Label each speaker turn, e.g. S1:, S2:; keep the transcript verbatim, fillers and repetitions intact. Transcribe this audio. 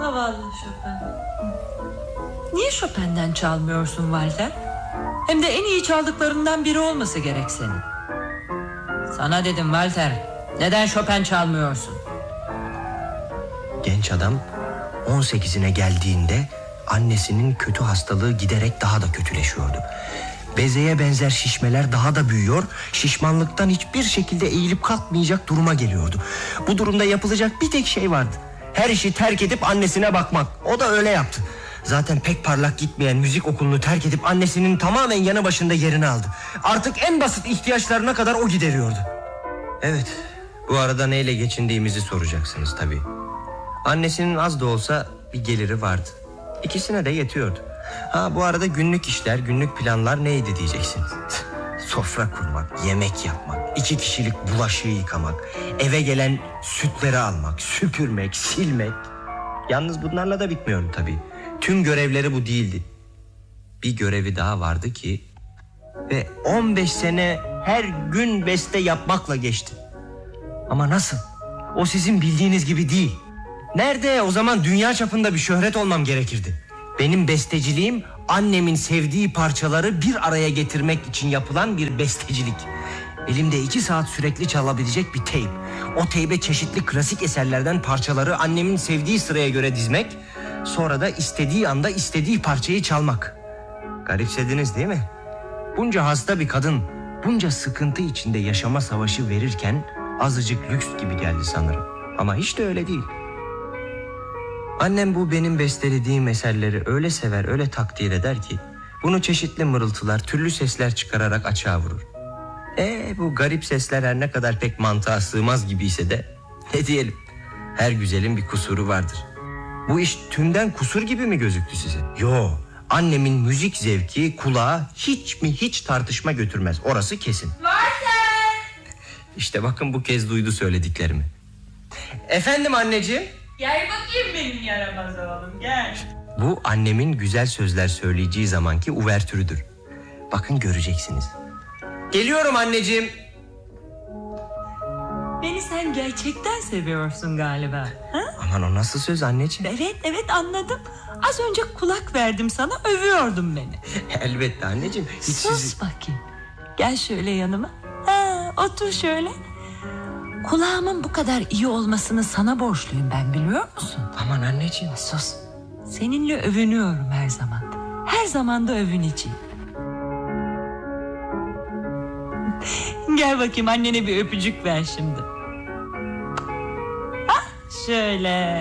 S1: Zavallı Chopin. Niye Chopin'den çalmıyorsun Walter? Hem de en iyi çaldıklarından biri olması gerek senin. Sana dedim Walter, neden Chopin çalmıyorsun?
S2: Genç adam on sekizine geldiğinde annesinin kötü hastalığı giderek daha da kötüleşiyordu. Bezeye benzer şişmeler daha da büyüyor, şişmanlıktan hiçbir şekilde eğilip kalkmayacak duruma geliyordu. Bu durumda yapılacak bir tek şey vardı: her işi terk edip annesine bakmak. O da öyle yaptı. Zaten pek parlak gitmeyen müzik okulunu terk edip annesinin tamamen yanı başında yerini aldı. Artık en basit ihtiyaçlarına kadar o gideriyordu. Evet, bu arada neyle geçindiğimizi soracaksınız tabii. Annesinin az da olsa bir geliri vardı. İkisine de yetiyordu. Ha, bu arada günlük işler, günlük planlar neydi diyeceksiniz. Sofra kurmak, yemek yapmak, iki kişilik bulaşığı yıkamak, eve gelen sütleri almak, süpürmek, silmek. Yalnız bunlarla da bitmiyordu tabii. Tüm görevleri bu değildi. Bir görevi daha vardı ki ve on beş sene her gün beste yapmakla geçti. Ama nasıl? O sizin bildiğiniz gibi değil. Nerede? O zaman dünya çapında bir şöhret olmam gerekirdi. Benim besteciliğim annemin sevdiği parçaları bir araya getirmek için yapılan bir bestecilik. Elimde iki saat sürekli çalabilecek bir teyp. O teybe çeşitli klasik eserlerden parçaları annemin sevdiği sıraya göre dizmek, sonra da istediği anda istediği parçayı çalmak. Garipsediniz değil mi? Bunca hasta bir kadın bunca sıkıntı içinde yaşama savaşı verirken azıcık lüks gibi geldi sanırım. Ama hiç de öyle değil. Annem bu benim bestelediğim eserleri öyle sever, öyle takdir eder ki bunu çeşitli mırıltılar, türlü sesler çıkararak açığa vurur. E bu garip sesler her ne kadar pek mantığa sığmaz gibiyse de ne diyelim, her güzelin bir kusuru vardır. Bu iş tümden kusur gibi mi gözüktü size? Yo, annemin müzik zevki kulağa hiç mi hiç tartışma götürmez, orası kesin.
S3: Walter!
S2: İşte bakın bu kez duydu söylediklerimi. Efendim anneciğim?
S3: Gel bakayım benim yaramaz oğlum, gel.
S2: Bu annemin güzel sözler söyleyeceği zamanki uvertürüdür. Bakın göreceksiniz. Geliyorum anneciğim.
S1: Beni sen gerçekten seviyorsun galiba. Ha?
S2: Aman o nasıl söz anneciğim?
S1: Evet evet anladım. Az önce kulak verdim sana, övüyordun beni.
S2: Elbette anneciğim. Hiç
S1: Sus
S2: sizi...
S1: bakayım. Gel şöyle yanıma. Ha, otur şöyle. Kulağımın bu kadar iyi olmasını sana borçluyum ben, biliyor musun?
S2: Aman anneciğim.
S1: Sus. Seninle övünüyorum her zaman. Her zaman da övüneceğim. Gel bakayım, annene bir öpücük ver şimdi. Ah, şöyle.